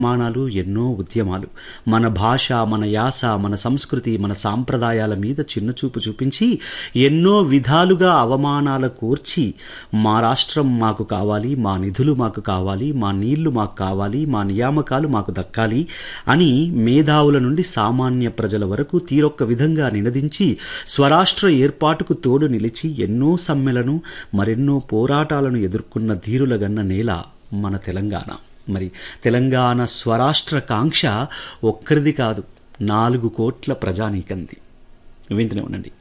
మానాలు ఎన్నో ఉద్యమాలు మన భాష, మన యాస, మన సంస్కృతి, మన సాంప్రదాయాల మీద చిన్నచూపు చూపించి ఎన్నో విధాలుగా అవమానాల కోర్చి మా రాష్ట్రం మాకు కావాలి, మా నిధులు మాకు కావాలి, మా నీళ్లు మాకు కావాలి, మా నియామకాలు మాకు దక్కాలి అని మేధావుల నుండి సామాన్య ప్రజల వరకు తీరొక్క విధంగా నినదించి స్వరాష్ట్ర ఏర్పాటుకు తోడు నిలిచి ఎన్నో సమ్మెలను మరెన్నో పోరాటాలను ఎదుర్కొన్న ధీరులగన్న నేల మన తెలంగాణ. మరి తెలంగాణ స్వరాష్ట్ర కాంక్ష ఒక్కరిది కాదు, 4 కోట్ల ప్రజానీకంది. వింటూనే ఉండండి